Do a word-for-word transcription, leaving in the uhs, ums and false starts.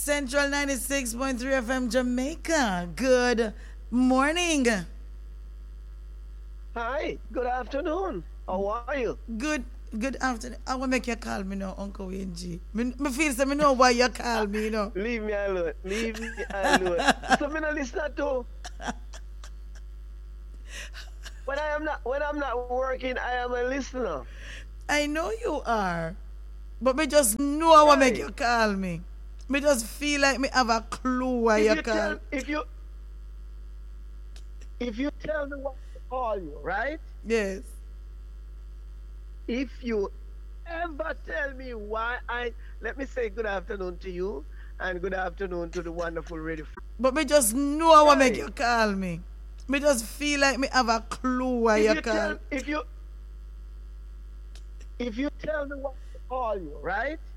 Central ninety-six point three F M Jamaica. Good morning. Hi, good afternoon. How are you? Good good afternoon. I want to make you call me now, Uncle Wayne G. Me, me feel so me know why you call me, you know. Leave me alone. Leave me alone. So me no listen to. When I am not when I'm not working, I am a listener. I know you are. But me just know I want to make Right. you call me. Me just feel like me have a clue why If you you call. tell if you if you tell me what to call you, right? Yes. If you ever tell me why I let me say good afternoon to you and good afternoon to the wonderful radio. But me just know I want to make Right. you call me. Me just feel like me have a clue why If you you call. tell if you if you tell me what to call you, right?